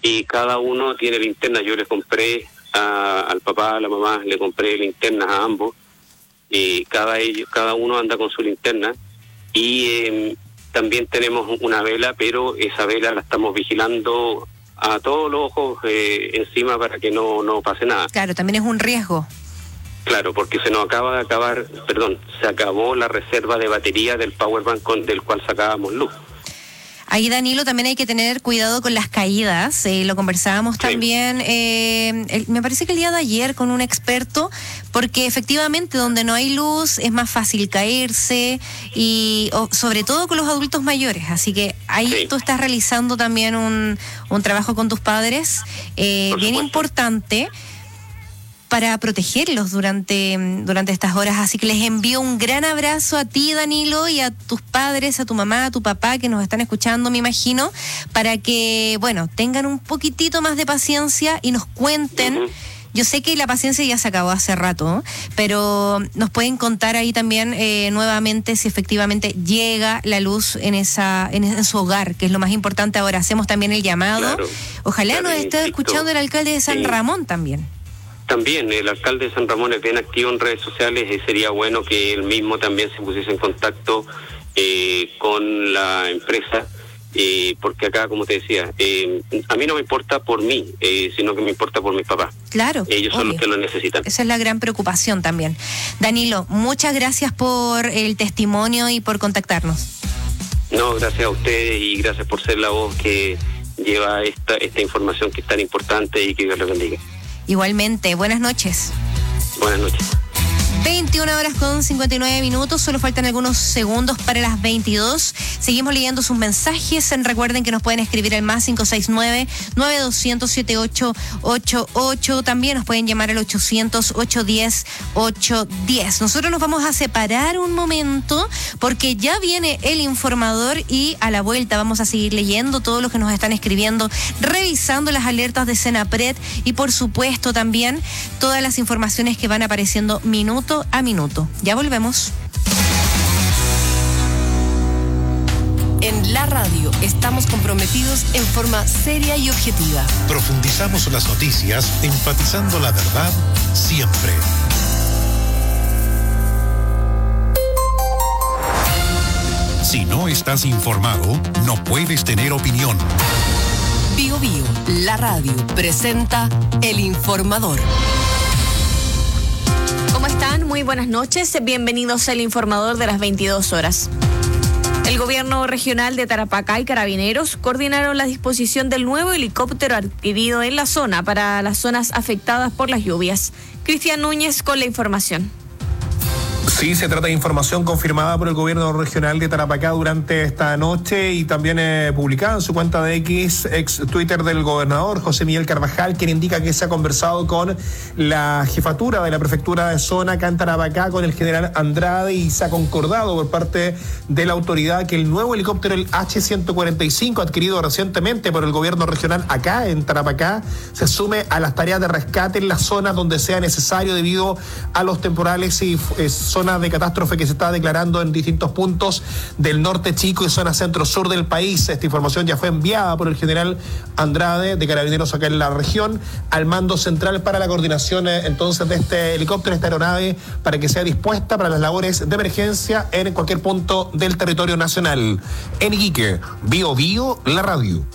y cada uno tiene linterna. Yo les compré al papá, a la mamá, le compré linternas a ambos, y cada uno anda con su linterna, y también tenemos una vela, pero esa vela la estamos vigilando a todos los ojos encima para que no pase nada. Claro, también es un riesgo. Claro, porque se acabó la reserva de batería del powerbank del cual sacábamos luz. Ahí, Danilo, también hay que tener cuidado con las caídas. Lo conversábamos también, me parece que el día de ayer con un experto, porque efectivamente donde no hay luz es más fácil caerse, y sobre todo con los adultos mayores. Así que ahí tú estás realizando también un trabajo con tus padres bien importante para protegerlos durante estas horas. Así que les envío un gran abrazo a ti, Danilo, y a tus padres, a tu mamá, a tu papá, que nos están escuchando, me imagino, para que, tengan un poquitito más de paciencia y nos cuenten. Uh-huh. Yo sé que la paciencia ya se acabó hace rato, pero nos pueden contar ahí también nuevamente si efectivamente llega la luz en su hogar, que es lo más importante ahora. Hacemos también el llamado. Claro, ojalá nos esté escuchando el alcalde de San Ramón también. También el alcalde de San Ramón es bien activo en redes sociales, y sería bueno que él mismo también se pusiese en contacto con la empresa, porque acá, como te decía, a mí no me importa por mí, sino que me importa por mis papás. Claro. Ellos son los que lo necesitan. Esa es la gran preocupación también. Danilo, muchas gracias por el testimonio y por contactarnos. No, gracias a ustedes, y gracias por ser la voz que lleva esta información que es tan importante, y que Dios les bendiga. Igualmente, buenas noches. Buenas noches. 21:59, solo faltan algunos segundos para las 22. Seguimos leyendo sus mensajes. Recuerden que nos pueden escribir al más 569-9200-7888. También nos pueden llamar al 800-810-810. Nosotros nos vamos a separar un momento porque ya viene el informador, y a la vuelta vamos a seguir leyendo todo lo que nos están escribiendo, revisando las alertas de Senapred, y por supuesto también todas las informaciones que van apareciendo minuto a minuto. Ya volvemos. En la radio estamos comprometidos en forma seria y objetiva. Profundizamos las noticias, enfatizando la verdad siempre. Si no estás informado, no puedes tener opinión. Bio Bio, la radio, presenta El Informador. ¿Cómo están? Muy buenas noches. Bienvenidos al Informador de las 22 horas. El gobierno regional de Tarapacá y Carabineros coordinaron la disposición del nuevo helicóptero adquirido en la zona para las zonas afectadas por las lluvias. Cristian Núñez con la información. Sí, se trata de información confirmada por el gobierno regional de Tarapacá durante esta noche, y también publicada en su cuenta de ex Twitter del gobernador José Miguel Carvajal, quien indica que se ha conversado con la jefatura de la prefectura de zona acá en Tarapacá, con el general Andrade, y se ha concordado por parte de la autoridad que el nuevo helicóptero, el H-145, adquirido recientemente por el gobierno regional acá en Tarapacá, se sume a las tareas de rescate en las zonas donde sea necesario debido a los temporales y zonas de catástrofe que se está declarando en distintos puntos del norte chico y zona centro-sur del país. Esta información ya fue enviada por el general Andrade de Carabineros acá en la región al mando central para la coordinación entonces de este helicóptero, esta aeronave, para que sea dispuesta para las labores de emergencia en cualquier punto del territorio nacional. En Iquique, Bio Bio, la radio.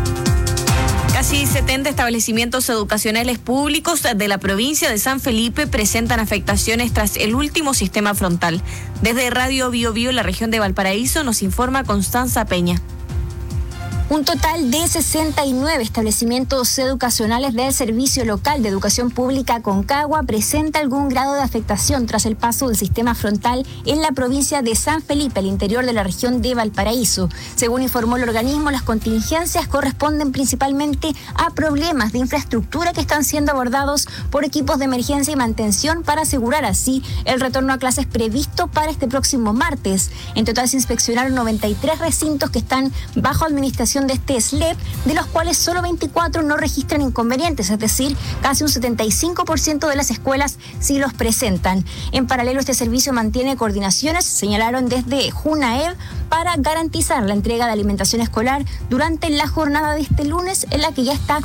Casi 70 establecimientos educacionales públicos de la provincia de San Felipe presentan afectaciones tras el último sistema frontal. Desde Radio Bio Bio, la región de Valparaíso, nos informa Constanza Peña. Un total de 69 establecimientos educacionales del Servicio Local de Educación Pública Concagua presenta algún grado de afectación tras el paso del sistema frontal en la provincia de San Felipe, al interior de la región de Valparaíso. Según informó el organismo, las contingencias corresponden principalmente a problemas de infraestructura que están siendo abordados por equipos de emergencia y mantención para asegurar así el retorno a clases previsto para este próximo martes. En total se inspeccionaron 93 recintos que están bajo administración de este SLEP, de los cuales solo 24 no registran inconvenientes, es decir, casi un 75% de las escuelas sí los presentan. En paralelo, este servicio mantiene coordinaciones, señalaron desde JUNAEV, para garantizar la entrega de alimentación escolar durante la jornada de este lunes, en la que ya está